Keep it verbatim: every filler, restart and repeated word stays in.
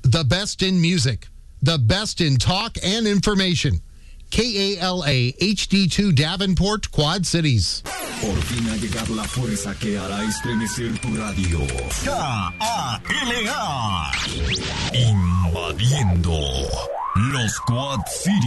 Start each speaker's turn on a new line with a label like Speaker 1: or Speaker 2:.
Speaker 1: the best in music, the best in talk and information. K A L A H D two Davenport, Quad Cities.
Speaker 2: Por fin ha llegado la fuerza que hará estremecer tu radio.
Speaker 3: K A L A. Invadiendo los Quad Cities.